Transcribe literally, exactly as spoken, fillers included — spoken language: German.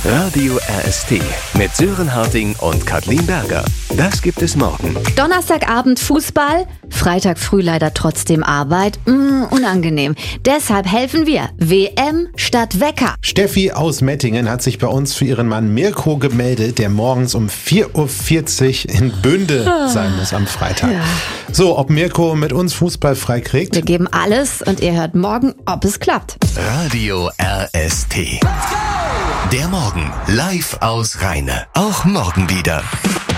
Radio R S T mit Sören Harting und Kathleen Berger. Das gibt es morgen. Donnerstagabend Fußball, Freitag früh leider trotzdem Arbeit. Mm, unangenehm. Deshalb helfen wir. W M statt Wecker. Steffi aus Mettingen hat sich bei uns für ihren Mann Mirko gemeldet, der morgens um vier Uhr vierzig in Bünde sein muss am Freitag. Ja. So, ob Mirko mit uns Fußball frei kriegt? Wir geben alles und ihr hört morgen, ob es klappt. Radio R S T. Der Morgen live aus Rheine. Auch morgen wieder.